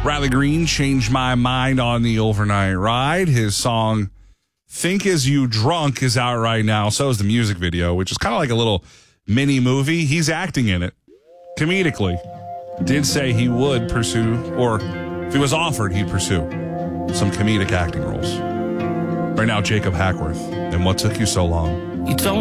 Riley Green, Changed My Mind on the Overnight Ride. His song, Think As You Drunk, is out right now. So is the music video, which is kind of like a little mini movie. He's acting in it, comedically. Did say he would pursue, or if he was offered, he'd pursue some comedic acting roles. Right now, Jacob Hackworth, and What Took You So Long? You told